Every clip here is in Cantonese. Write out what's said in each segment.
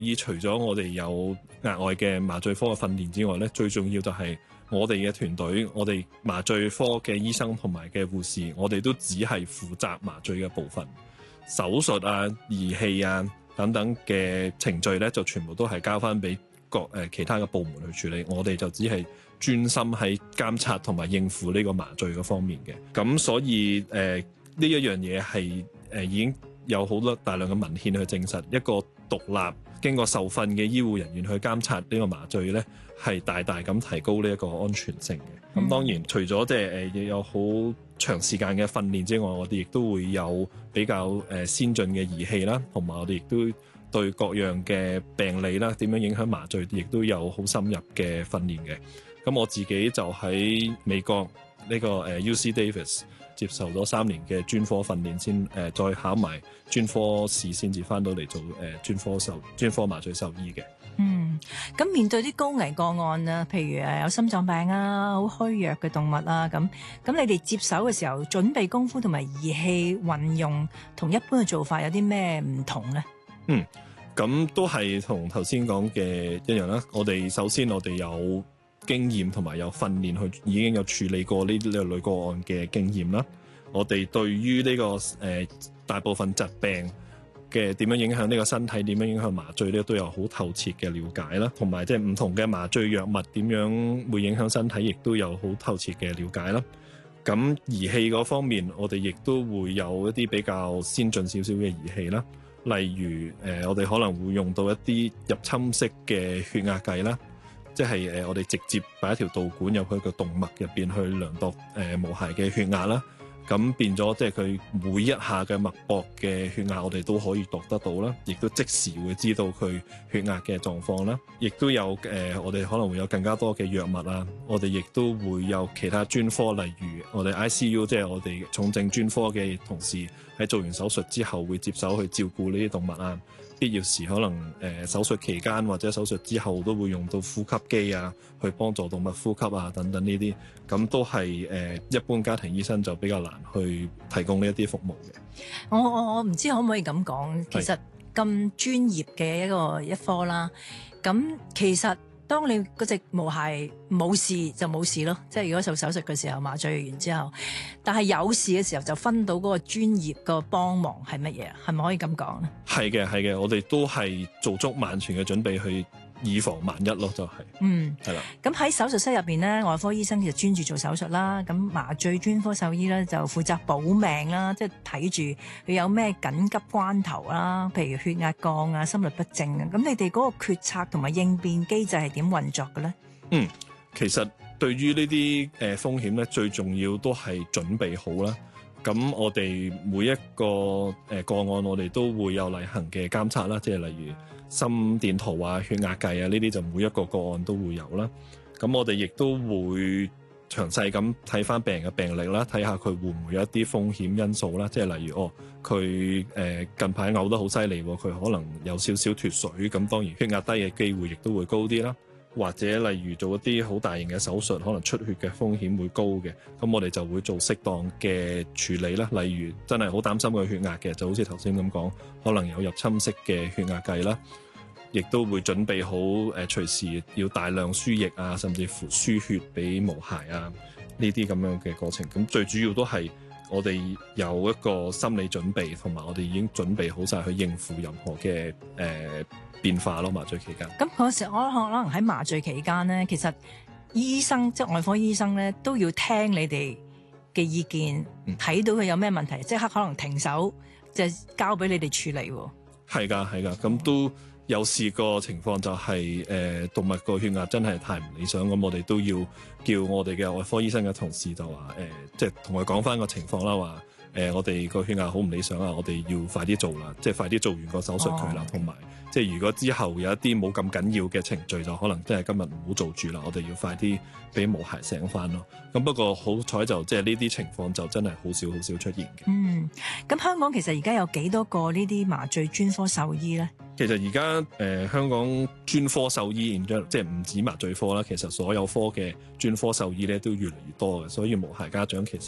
醫除咗我哋有額外嘅麻醉科嘅訓練之外咧，最重要就係我哋嘅團隊，我哋麻醉科嘅醫生同埋嘅護士，我哋都只係負責麻醉嘅部分，手術啊、儀器啊等等嘅程序咧，就全部都係交翻俾其他嘅部門去處理，我哋就只係專心喺監察同埋應付呢個麻醉嗰方面嘅。咁所以呢一樣嘢係已經有好多大量嘅文獻去證實，一個獨立經過受訓嘅醫護人員去監察呢個麻醉咧，係大大咁提高呢一個安全性嘅。咁當然除咗即係有好長時間嘅訓練之外，我哋亦都會有比較先進嘅儀器啦，同埋我哋亦都對各樣嘅病理啦，點樣影響麻醉，亦都有好深入嘅訓練嘅。咁我自己就喺美國呢個UC Davis 接受咗3年嘅專科訓練先，再考埋專科試先至翻到嚟做專科麻醉獸醫嘅。 咁面對啲高危個案啊，譬如有心臟病啊、好虛弱嘅動物啊，咁你哋接手嘅時候，準備功夫同埋儀器運用同一般嘅做法有啲咩唔同呢？ 咁都係同頭先講嘅一樣啦。首先我哋有經驗同埋有訓練已經有處理過呢類個案嘅經驗啦。我哋對於呢個大部分疾病嘅點樣影響呢個身體，點樣影響麻醉咧，都有好透徹嘅了解啦。同埋即係唔同嘅麻醉藥物點樣會影響身體，亦都有好透徹嘅了解啦。咁儀器嗰方面，我哋亦都會有一啲比較先進少少嘅儀器啦。例如我哋可能會用到一啲入侵式嘅血壓計啦，即係我哋直接擺一條導管入去個動脈入邊去量度毛孩嘅血壓啦。咁變咗即係佢每一下嘅脈搏嘅血壓，我哋都可以度得到啦，亦都即時會知道佢血壓嘅狀況啦。亦都有我哋可能會有更加多嘅藥物啊，我哋亦都會有其他專科，例如我哋 ICU， 即係我哋重症專科嘅同事喺做完手術之後會接手去照顧呢啲動物啊。必要時可能手術期間或者手術之後都會用到呼吸機啊，去幫助動物呼吸啊等等呢啲，咁都係一般家庭醫生就比較難去提供呢一啲服務嘅。 我唔知可唔可以咁講，其實咁專業嘅一科啦，咁其實當你嗰隻毛孩冇事就冇事咯，即係如果做手術嘅時候麻醉完之後，但係有事嘅時候就分到嗰個專業個幫忙係乜嘢啊？係咪可以咁講咧？係嘅，我哋都係做足萬全嘅準備去以防萬一咯，就係。係啦。 咁喺手術室入邊咧，外科醫生其實專注做手術啦，咁麻醉專科獸醫咧就負責保命啦，即係睇住佢有咩緊急關頭啦，譬如血壓降啊、心律不正啊。咁你哋嗰個決策同埋應變機制係點運作嘅咧？ 其實對於呢啲風險咧，最重要都係準備好啦。咁我哋每一個個案，我哋都會有例行嘅監測啦，即係例如心電圖啊、血壓計啊呢啲，就每一個個案都會有啦。咁我哋亦都會詳細咁睇翻病人嘅病歷啦，睇下佢會唔會有一啲風險因素啦，即係例如佢近排嘔得好犀利，佢可能有少少脫水，咁當然血壓低嘅機會亦都會高啲啦。或者例如做一啲好大型嘅手術，可能出血嘅風險會高嘅，咁我哋就會做適當嘅處理啦。例如真係好擔心佢血壓嘅，就好似頭先咁講，可能有入侵式嘅血壓計啦，亦都會準備好隨時要大量輸液啊，甚至乎輸血俾毛孩啊呢啲咁樣嘅過程。咁最主要都係我哋有一個心理準備，同埋我哋已經準備好晒去應付任何嘅變化咯。麻醉期間， 咁嗰時我可能喺麻醉期間咧，其實醫生即係外科醫生咧，都要聽你哋嘅意見，睇到佢有咩問題，即刻可能停手，就交俾你哋處理。 係㗎，咁都有試過情況，就係動物個血壓真係太唔理想，咁我哋都要叫我哋嘅外科醫生嘅同事就話即係同佢講翻個情況啦，話我哋個血壓好唔理想啊，我哋要快啲做啦，即係快啲做完個手術佢啦，同埋即係如果之後有一啲冇咁緊要嘅程序，就可能真係今日唔好做住啦，我哋要快啲俾毛孩醒翻咯。咁不過好彩就即係呢啲情況就真係好少出現嘅。 咁香港其實而家有幾多個呢啲麻醉專科獸醫咧？ 其實而家香港專科獸醫即係唔止麻醉科啦，其實所有科嘅專科獸醫咧都越嚟越多嘅，所以毛孩家長其實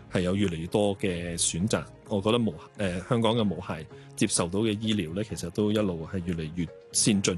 係有越嚟越多嘅選擇。我覺得香港嘅無鞋接受到嘅醫療咧，其實都一路係越嚟越先進。